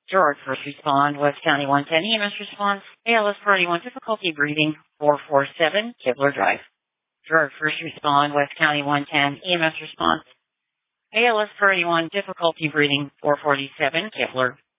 Gerard first respond, West County 110 EMS response, ALS Party 1 difficulty breathing, 447 Kibler Drive. Gerard first respond, West County 110 EMS response, ALS Party 1 difficulty breathing, 447 Kibler.